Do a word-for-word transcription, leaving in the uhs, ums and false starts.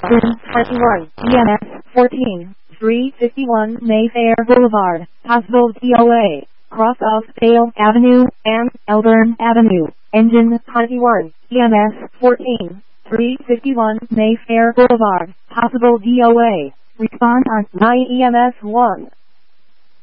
Engine twenty-one, E M S fourteen, three fifty-one Mayfair Boulevard, possible D O A, cross of Dale Avenue and Elburn Avenue. Engine twenty-one, E M S fourteen, three fifty-one Mayfair Boulevard, possible D O A. Respond on nine E M S one.